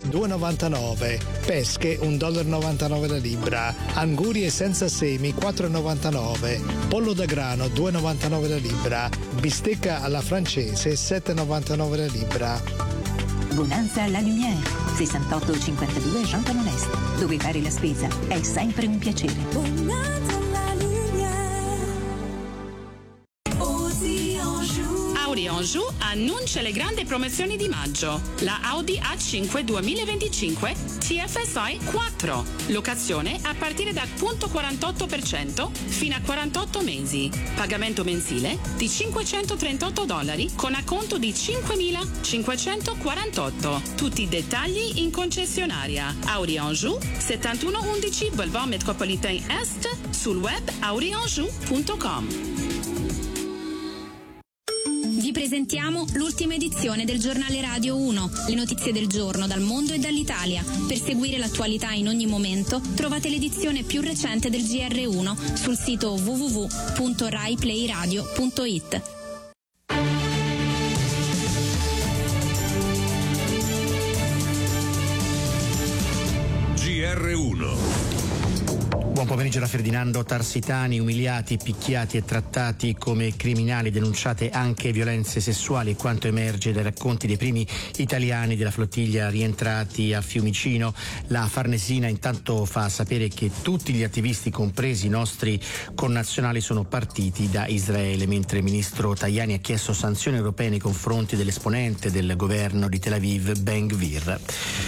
2,99. Pesche $1,99 la libra. Angurie senza semi 4,99. Pollo da grano 2,99 la libra. Bistecca alla francese 7,99 la libra. Bonanza La Lumière, 6852 Jean Paul Est, dove fare la spesa è sempre un piacere. Bonanza La Lumière. Audi Anjou annuncia le grandi promozioni di maggio. La Audi A5 2025 TFSI 4. Locazione a partire da 0,48% fino a 48 mesi. Pagamento mensile di $538 con acconto di $5.548. Tutti i dettagli in concessionaria. Audi Anjou, 7111 Boulevard Métropolitain Est, sul web audianjou.com. Vi presentiamo l'ultima edizione del giornale Radio 1, le notizie del giorno dal mondo e dall'Italia. Per seguire l'attualità in ogni momento trovate l'edizione più recente del GR1 sul sito www.raiplayradio.it. GR1. Buon pomeriggio da Ferdinando Tarsitani. Umiliati, picchiati e trattati come criminali, denunciate anche violenze sessuali, quanto emerge dai racconti dei primi italiani della flottiglia rientrati a Fiumicino. La Farnesina intanto fa sapere che tutti gli attivisti, compresi i nostri connazionali, sono partiti da Israele, mentre il ministro Tajani ha chiesto sanzioni europee nei confronti dell'esponente del governo di Tel Aviv, Ben Gvir.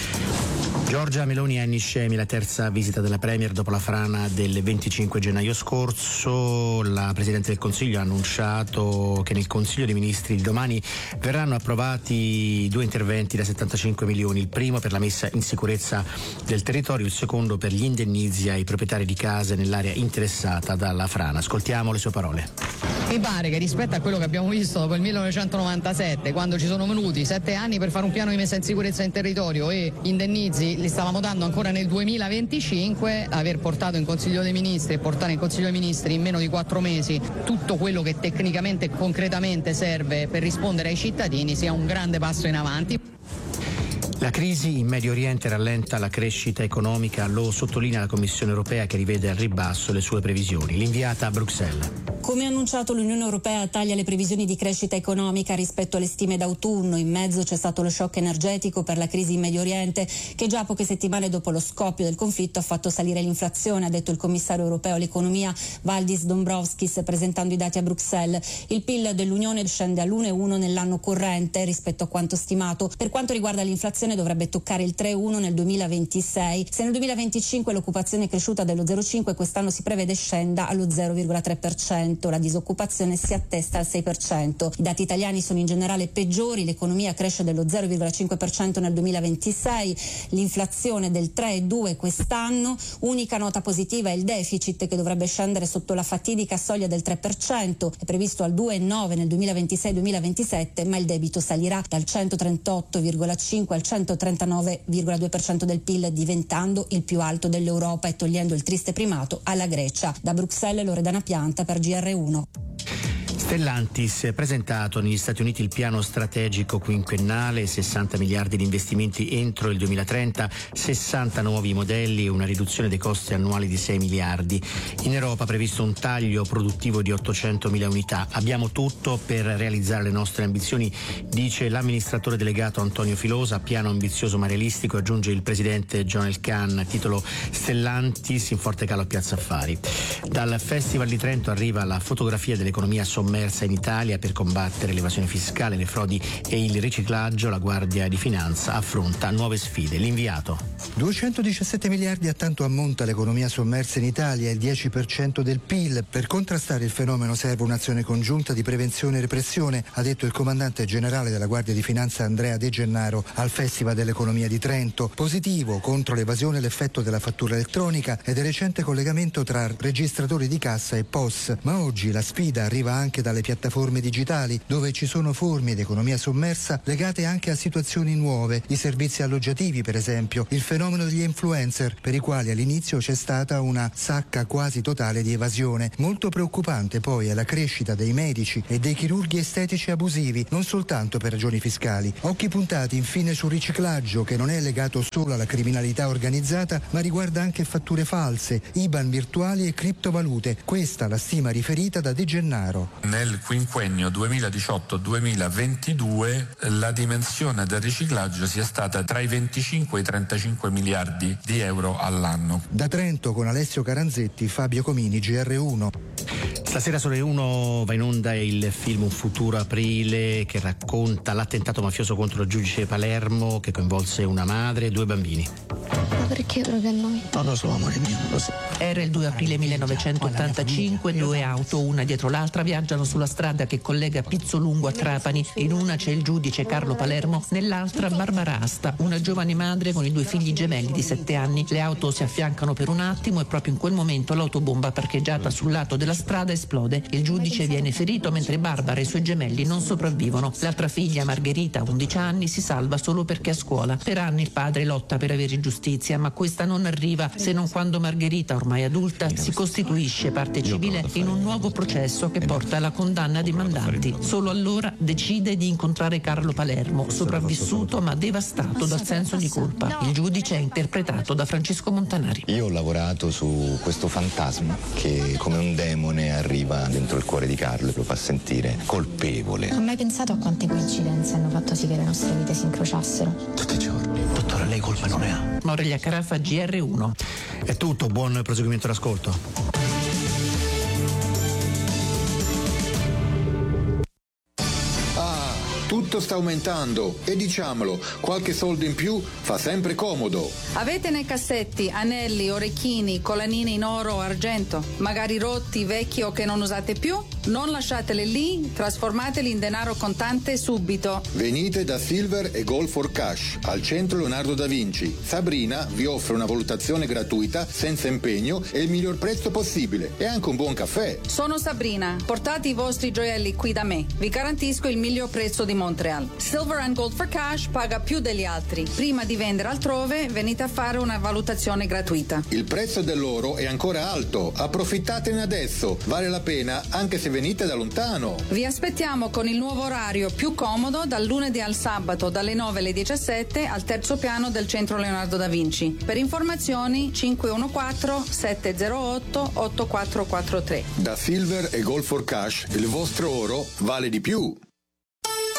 Giorgia Meloni a Niscemi, la terza visita della Premier dopo la frana del 25 gennaio scorso. La Presidente del Consiglio ha annunciato che nel Consiglio dei Ministri di domani verranno approvati 2 interventi da 75 milioni, il primo per la messa in sicurezza del territorio, il secondo per gli indennizzi ai proprietari di case nell'area interessata dalla frana. Ascoltiamo le sue parole. Mi pare che rispetto a quello che abbiamo visto dopo il 1997, quando ci sono venuti 7 anni per fare un piano di messa in sicurezza in territorio e indennizzi li stavamo dando ancora nel 2025, aver portato in Consiglio dei Ministri e portare in Consiglio dei Ministri in meno di 4 mesi tutto quello che tecnicamente e concretamente serve per rispondere ai cittadini sia un grande passo in avanti. La crisi in Medio Oriente rallenta la crescita economica, lo sottolinea la Commissione europea che rivede al ribasso le sue previsioni. L'inviata a Bruxelles. Come annunciato, l'Unione Europea taglia le previsioni di crescita economica rispetto alle stime d'autunno. In mezzo c'è stato lo shock energetico per la crisi in Medio Oriente, che già poche settimane dopo lo scoppio del conflitto ha fatto salire l'inflazione, ha detto il commissario europeo all'economia Valdis Dombrovskis presentando i dati a Bruxelles. Il PIL dell'Unione scende all'1,1 nell'anno corrente rispetto a quanto stimato. Per quanto riguarda l'inflazione dovrebbe toccare il 3,1 nel 2026. Se nel 2025 l'occupazione è cresciuta dello 0,5, quest'anno si prevede scenda allo 0,3%. La disoccupazione si attesta al 6%. I dati italiani sono in generale peggiori, l'economia cresce dello 0,5% nel 2026, l'inflazione del 3,2 quest'anno. Unica nota positiva è il deficit, che dovrebbe scendere sotto la fatidica soglia del 3%, è previsto al 2,9 nel 2026-2027, ma il debito salirà dal 138,5 al 139,2% del PIL, diventando il più alto dell'Europa e togliendo il triste primato alla Grecia. Da Bruxelles Loredana Pianta per GR1. Stellantis ha presentato negli Stati Uniti il piano strategico quinquennale, 60 miliardi di investimenti entro il 2030, 60 nuovi modelli e una riduzione dei costi annuali di 6 miliardi. In Europa ha previsto un taglio produttivo di 800.000 unità. Abbiamo tutto per realizzare le nostre ambizioni, dice l'amministratore delegato Antonio Filosa. Piano ambizioso ma realistico, aggiunge il presidente John Elkann, titolo Stellantis in forte calo a Piazza Affari. Dal Festival di Trento arriva la fotografia dell'economia sommersa in Italia. Per combattere l'evasione fiscale, le frodi e il riciclaggio, la Guardia di Finanza affronta nuove sfide. L'inviato. 217 miliardi a tanto ammonta l'economia sommersa in Italia, il 10% del PIL. Per contrastare il fenomeno serve un'azione congiunta di prevenzione e repressione, ha detto il comandante generale della Guardia di Finanza Andrea De Gennaro al Festival dell'economia di Trento. Positivo contro l'evasione l'effetto della fattura elettronica ed il recente collegamento tra registratori di cassa e POS, ma oggi la sfida arriva anche dalle piattaforme digitali, dove ci sono forme di economia sommersa legate anche a situazioni nuove, i servizi alloggiativi per esempio. Il fenomeno fenomeno degli influencer, per i quali all'inizio c'è stata una sacca quasi totale di evasione. Molto preoccupante poi è la crescita dei medici e dei chirurghi estetici abusivi, non soltanto per ragioni fiscali. Occhi puntati infine sul riciclaggio, che non è legato solo alla criminalità organizzata, ma riguarda anche fatture false, IBAN virtuali e criptovalute. Questa la stima riferita da De Gennaro. Nel quinquennio 2018-2022 la dimensione del riciclaggio sia stata tra i 25 e i 35 miliardi di euro all'anno. Da Trento con Alessio Caranzetti, Fabio Comini, GR1. Stasera sulle 1 va in onda il film Un futuro aprile, che racconta l'attentato mafioso contro il giudice Palermo, che coinvolse una madre e 2 bambini. Ma perché proprio a noi? Non lo so, amore mio, non lo so. Era il 2 aprile 1985, 2 auto, una dietro l'altra, viaggiano sulla strada che collega Pizzolungo a Trapani. In una c'è il giudice Carlo Palermo, nell'altra Barbara Asta, una giovane madre con i 2 figli gemelli di 7 anni. Le auto si affiancano per un attimo e proprio in quel momento l'autobomba parcheggiata sul lato della strada esplode. Il giudice viene ferito mentre Barbara e i suoi gemelli non sopravvivono. L'altra figlia, Margherita, 11 anni, si salva solo perché a scuola. Per anni il padre lotta per avere giustizia, ma questa non arriva se non quando Margherita, ormai adulta, si costituisce parte civile in un nuovo processo che porta alla condanna dei mandanti. Solo allora decide di incontrare Carlo Palermo, sopravvissuto ma devastato dal senso di colpa. Il giudice è interpretato da Francesco Montanari. Io ho lavorato su questo fantasma che come un demone arriva dentro il cuore di Carlo e lo fa sentire colpevole. Non ho mai pensato a quante coincidenze hanno fatto sì che le nostre vite si incrociassero. Tutti i giorni. Dottore, lei colpa non ne ha. Aurelia Carafa, GR1. È tutto, buon proseguimento d'ascolto. Tutto sta aumentando e diciamolo, qualche soldo in più fa sempre comodo. Avete nei cassetti anelli, orecchini, collanine in oro o argento, magari rotti, vecchi o che non usate più? Non lasciateli lì, trasformateli in denaro contante subito. Venite da Silver e Gold for Cash al centro Leonardo da Vinci. Sabrina vi offre una valutazione gratuita, senza impegno e il miglior prezzo possibile e anche un buon caffè. Sono Sabrina, portate i vostri gioielli qui da me. Vi garantisco il miglior prezzo di Montreal. Silver and Gold for Cash paga più degli altri. Prima di vendere altrove, venite a fare una valutazione gratuita. Il prezzo dell'oro è ancora alto, approfittatene adesso, vale la pena anche se venite da lontano. Vi aspettiamo con il nuovo orario più comodo dal lunedì al sabato dalle 9 alle 17 al terzo piano del centro Leonardo da Vinci. Per informazioni 514-708-8443. Da Silver e Gold for Cash il vostro oro vale di più.